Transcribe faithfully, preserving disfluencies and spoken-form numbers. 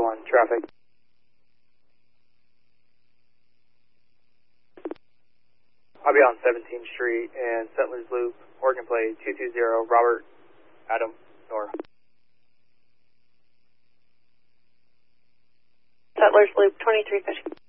on traffic. I'll be on seventeenth Street and Settlers Loop, Oregon plate two two zero, Robert Adam Nora. Settlers Loop twenty-three fifty.